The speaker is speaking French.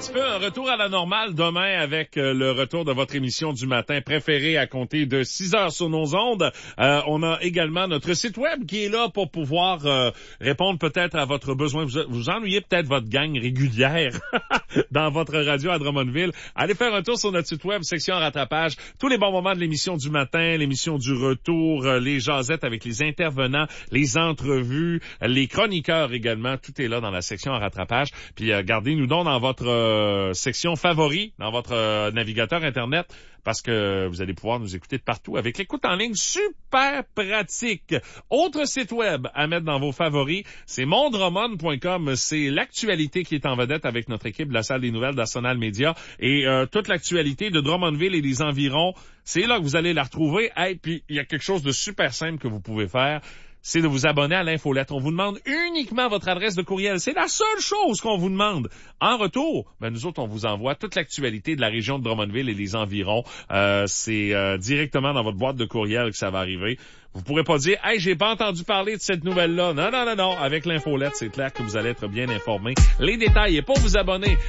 petit peu un retour à la normale demain avec le retour de votre émission du matin préférée à compter de 6 heures sur nos ondes. On a également notre site web qui est là pour pouvoir répondre peut-être à votre besoin. Vous ennuyez peut-être votre gang régulière dans votre radio à Drummondville. Allez faire un tour sur notre site web, section rattrapage. Tous les bons moments de l'émission du matin, l'émission du retour, les jasettes avec les intervenants, les entrevues, les chroniqueurs également. Tout est là dans la section en rattrapage. Puis gardez-nous donc dans votre section favori, dans votre navigateur Internet, parce que vous allez pouvoir nous écouter de partout avec l'écoute en ligne super pratique. Autre site web à mettre dans vos favoris, c'est mondromon.com. C'est l'actualité qui est en vedette avec notre équipe de la salle des nouvelles d'Arsenal Média et toute l'actualité de Drummondville et des environs. C'est là que vous allez la retrouver. Et puis il y a quelque chose de super simple que vous pouvez faire. C'est de vous abonner à l'infolettre. On vous demande uniquement votre adresse de courriel. C'est la seule chose qu'on vous demande. En retour, nous autres, on vous envoie toute l'actualité de la région de Drummondville et les environs. C'est directement dans votre boîte de courriel que ça va arriver. Vous pourrez pas dire « Hey, j'ai pas entendu parler de cette nouvelle-là ». Non. Avec l'infolettre, c'est clair que vous allez être bien informé. Les détails et pour vous abonner,